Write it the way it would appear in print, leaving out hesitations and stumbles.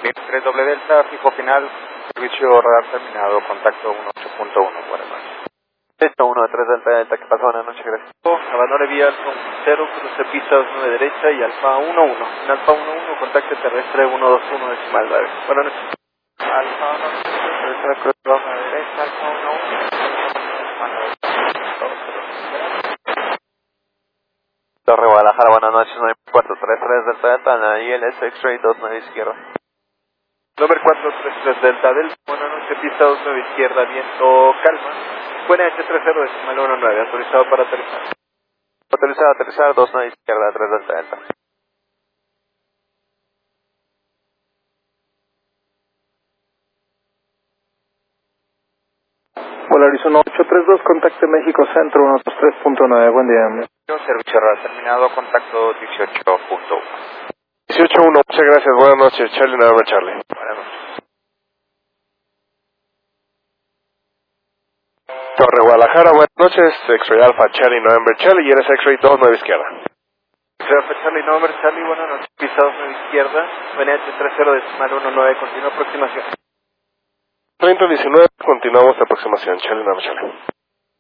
3W Delta, fijo final, servicio radar terminado, contacto 18.1, buenas noches. Esto 1 de 3 Delta, ¿qué pasa? Buenas noches, gracias. Abandone vía Alfa 0, cruce pista 1 de derecha y Alfa 11. En Alfa 11, contacto terrestre 121 decimal 9. Buenas noches. Alfa 1, cruce 1 de derecha, Alfa 11. Torre Guadalajara, buenas noches, 9433 Delta, en la ILS X-Ray 29 izquierda. Número 433 Delta, buenas noches, pista 29 izquierda, viento calma. Buena H30 decimal 19, autorizado para aterrizar. Autorizado a aterrizar, 29 izquierda, 3 Delta. Hola, Arizona 832, contacte México Centro 123.9, buen día. Servicio radar terminado, contacto 18.1. 18.1, muchas gracias, buenas noches, Charlie November Charlie. Buenas noches. Torre Guadalajara, buenas noches, X-Ray Alpha Charlie November Charlie, y eres X-Ray 29 izquierda. Alfa Charlie November Charlie, buenas noches, pista 29 izquierda, buena H30 decimal 19, continúa aproximación. 3019, continuamos la aproximación, Charlie November Charlie.